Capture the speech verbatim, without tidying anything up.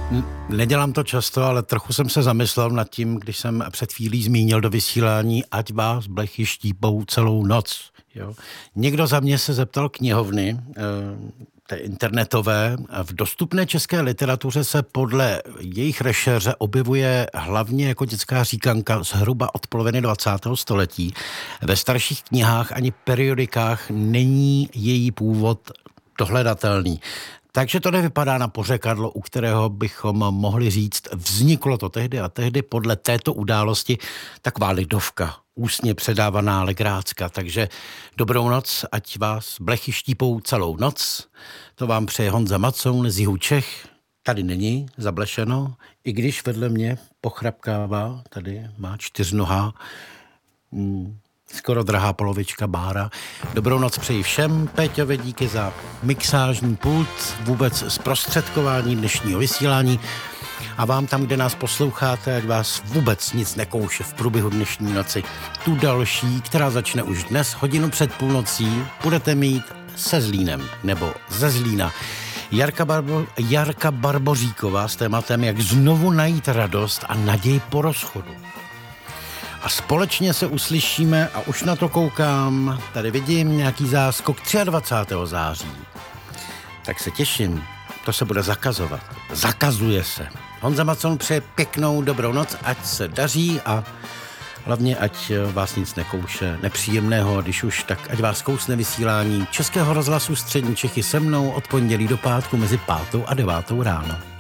Nedělám to často, ale trochu jsem se zamyslel nad tím, když jsem před chvílí zmínil do vysílání, ať vás blechy štípou celou noc. Jo? Někdo za mě se zeptal knihovny, té internetové. V dostupné české literatuře se podle jejich rešerše objevuje hlavně jako dětská říkanka zhruba od poloviny dvacátého století. Ve starších knihách ani periodikách není její původ dohledatelný. Takže to nevypadá na pořekadlo, u kterého bychom mohli říct, vzniklo to tehdy a tehdy podle této události taková lidovka, ústně předávaná legrácka. Takže dobrou noc, ať vás blechy štípou celou noc. To vám přeje Honza Macoun z jihu Čech. Tady není zablešeno, i když vedle mě pochrapkává, tady má čtyřnohá, hmm. skoro drahá polovička Bára. Dobrou noc přeji všem. Péťovi díky za mixážní pult, vůbec zprostředkování dnešního vysílání. A vám tam, kde nás posloucháte, ať vás vůbec nic nekouše v průběhu dnešní noci. Tu další, která začne už dnes, hodinu před půlnocí, budete mít se Zlínem, nebo ze Zlína. Jarka, Barbo, Jarka Barboříková s tématem, jak znovu najít radost a naději po rozchodu. A společně se uslyšíme, a už na to koukám, tady vidím nějaký záskok dvacátého třetího září. Tak se těším, to se bude zakazovat. Zakazuje se. Honza Macoun přeje pěknou dobrou noc, ať se daří a hlavně ať vás nic nekouše nepříjemného, když už tak ať vás kousne vysílání Českého rozhlasu Střední Čechy se mnou od pondělí do pátku mezi pátou a devátou ráno.